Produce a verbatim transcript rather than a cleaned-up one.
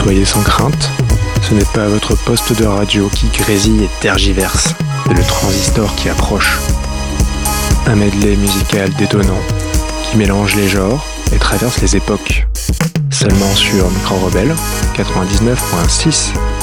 Soyez sans crainte, ce n'est pas votre poste de radio qui grésille et tergiverse, c'est le transistor qui approche. Un medley musical détonnant qui mélange les genres et traverse les époques. Seulement sur Micro Rebelle quatre-vingt-dix-neuf virgule six.